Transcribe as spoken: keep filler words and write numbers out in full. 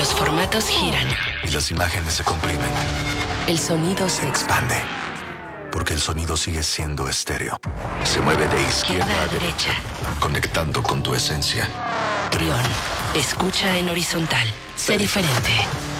Los formatos giran. Y las imágenes se comprimen. El sonido se Se expande. Porque el sonido sigue siendo estéreo. Se mueve de izquierda a derecha, conectando con tu esencia. Trión. Escucha en horizontal. Sé diferente.